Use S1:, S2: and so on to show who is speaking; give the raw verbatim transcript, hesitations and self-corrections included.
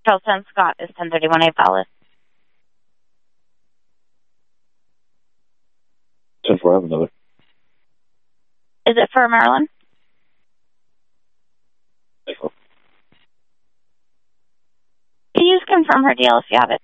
S1: Charleston Scott is ten thirty-one A valid.
S2: ten four, I have another.
S1: Is it for Maryland?
S2: ten four.
S1: Can you just confirm her deal if you have it?